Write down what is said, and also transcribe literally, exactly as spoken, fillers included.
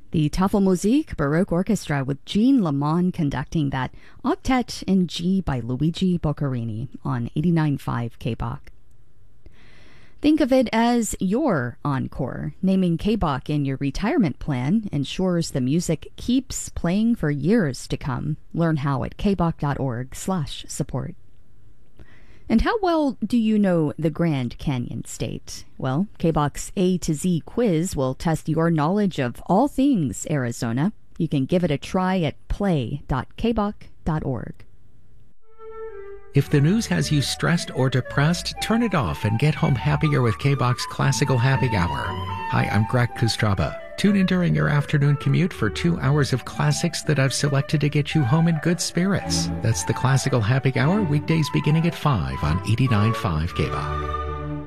The Tafelmusik Baroque Orchestra with Jean Lamont conducting that Octet in G by Luigi Boccherini on eighty-nine point five K B O C. Think of it as your encore. Naming K B O C in your retirement plan ensures the music keeps playing for years to come. Learn how at kboc.org slash support. And how well do you know the Grand Canyon State? Well, K B O C's A to Z quiz will test your knowledge of all things Arizona. You can give it a try at play dot k b o c dot org. If the news has you stressed or depressed, turn it off and get home happier with K B O C's Classical Happy Hour. Hi, I'm Greg Kustraba. Tune in during your afternoon commute for two hours of classics that I've selected to get you home in good spirits. That's the Classical Happy Hour, weekdays beginning at five on eighty-nine point five K B O C.